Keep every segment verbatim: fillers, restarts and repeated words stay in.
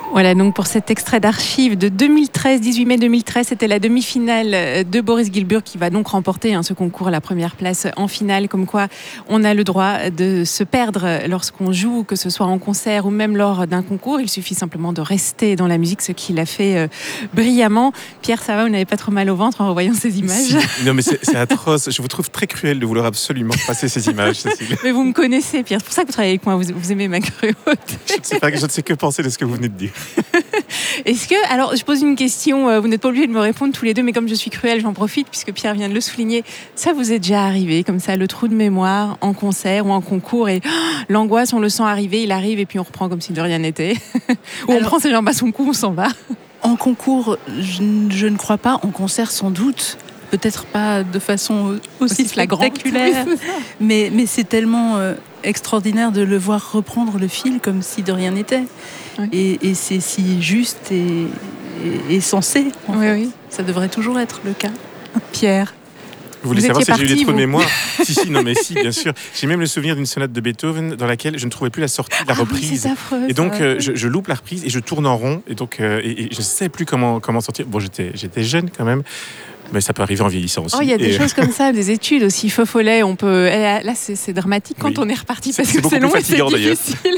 Voilà donc pour cet extrait d'archives de deux mille treize, dix-huit mai deux mille treize, c'était la demi-finale de Boris Gilbert qui va donc remporter hein, ce concours, la première place en finale. Comme quoi on a le droit de se perdre lorsqu'on joue, que ce soit en concert ou même lors d'un concours. Il suffit simplement de rester dans la musique, ce qu'il a fait euh, brillamment. Pierre, ça va, vous n'avez pas trop mal au ventre en revoyant ces images? Si. Non mais c'est, c'est atroce, je vous trouve très cruel de vouloir absolument passer ces images, Cécile. Mais vous me connaissez, Pierre, c'est pour ça que vous travaillez avec moi, vous, vous aimez ma cruauté. Je ne sais pas, je ne sais que penser de ce que vous venez de dire. Est-ce que, alors je pose une question, vous n'êtes pas obligés de me répondre tous les deux, mais comme je suis cruelle, j'en profite puisque Pierre vient de le souligner. Ça vous est déjà arrivé, comme ça, le trou de mémoire en concert ou en concours et oh, l'angoisse, on le sent arriver, il arrive et puis on reprend comme si de rien n'était. Ou on prend ses jambes à son cou, on s'en va. En concours, je, je ne crois pas. En concert, sans doute. Peut-être pas de façon aussi, aussi spectaculaire, mais, mais c'est tellement euh, extraordinaire de le voir reprendre le fil comme si de rien n'était. Oui. Et, et c'est si juste et, et, et sensé. En oui, fait. oui. Ça devrait toujours être le cas. Pierre, vous voulez vous savoir si parti, j'ai eu des trous vous. de mémoire? Si, si, non, mais si, bien sûr. J'ai même le souvenir d'une sonate de Beethoven dans laquelle je ne trouvais plus la sortie, la ah reprise. Oui, c'est affreux, et donc, ça. euh, je, je loupe la reprise et je tourne en rond. Et donc, euh, et, et je ne sais plus comment, comment sortir. Bon, j'étais, j'étais jeune quand même. Mais ça peut arriver en vieillissant aussi. Oh, il y a des et... choses comme ça, des études aussi. Feu follet, on peut. Là, c'est, c'est dramatique quand oui. on est reparti parce c'est, que c'est c'est long et c'est d'ailleurs. difficile.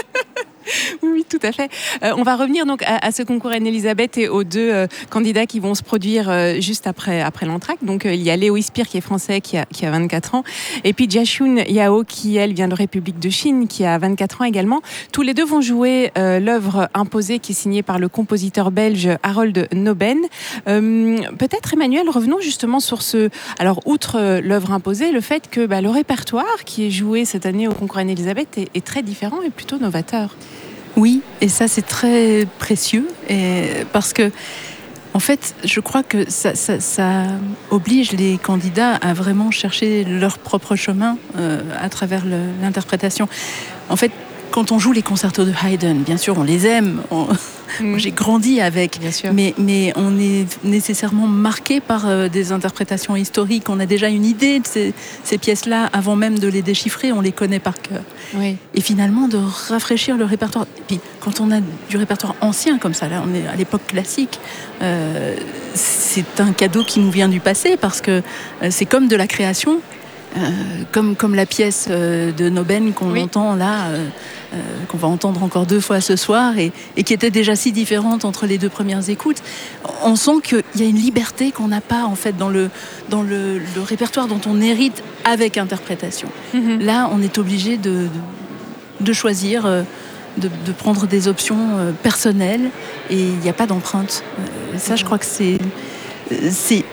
Oui, oui, tout à fait. Euh, on va revenir donc à, à ce concours Anne-Elisabeth et aux deux euh, candidats qui vont se produire euh, juste après, après l'entracte. Donc, euh, il y a Léo Ispire qui est français, qui a, qui a vingt-quatre ans. Et puis, Jiaxun Yao, qui, elle, vient de République de Chine, qui a vingt-quatre ans également. Tous les deux vont jouer euh, l'œuvre imposée qui est signée par le compositeur belge Harold Noben. Euh, peut-être, Emmanuel, revenons justement sur ce... Alors, outre euh, l'œuvre imposée, le fait que bah, le répertoire qui est joué cette année au concours Anne-Elisabeth est, est très différent et plutôt novateur. Oui, et ça c'est très précieux et parce que en fait, je crois que ça, ça, ça oblige les candidats à vraiment chercher leur propre chemin euh, à travers le, l'interprétation. En fait, quand on joue les concertos de Haydn, bien sûr, on les aime. On... Mmh. J'ai grandi avec, bien sûr. Mais, mais on est nécessairement marqué par euh, des interprétations historiques. On a déjà une idée de ces, ces pièces-là avant même de les déchiffrer. On les connaît par cœur. Oui. Et finalement, de rafraîchir le répertoire. Et puis, quand on a du répertoire ancien comme ça, là, on est à l'époque classique, euh, c'est un cadeau qui nous vient du passé parce que euh, c'est comme de la création. Euh, comme, comme la pièce euh, de Noben qu'on oui. entend là, euh, euh, qu'on va entendre encore deux fois ce soir et, et qui était déjà si différente entre les deux premières écoutes. On sent qu'il y a une liberté qu'on n'a pas en fait dans le, dans le, le répertoire dont on hérite avec interprétation. Mm-hmm. Là, on est obligé de, de, de choisir, euh, de, de prendre des options euh, personnelles et il n'y a pas d'empreinte. Euh, ça, mm-hmm. je crois que c'est... C'est